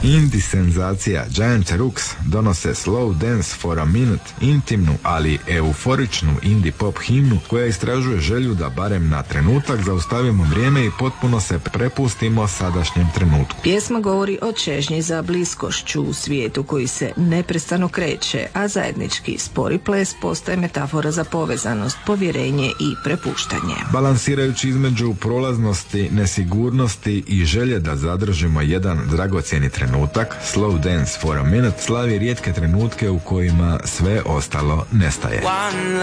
Indie senzacija Giant Rooks donose Slow Dance for a Minute, intimnu, ali euforičnu indie pop himnu koja istražuje želju da barem na trenutak zaustavimo vrijeme i potpuno se prepustimo sadašnjem trenutku. Pjesma govori o čežnji za bliskošću u svijetu koji se neprestano kreće, a zajednički spori ples postaje metafora za povezanost, povjerenje i prepuštanje. Balansirajući između prolaznosti, nesigurnosti i želje da zadržimo jedan dragocjeni trenutak, Slow Dance for a Minute slavi rijetke trenutke u kojima sve ostalo nestaje.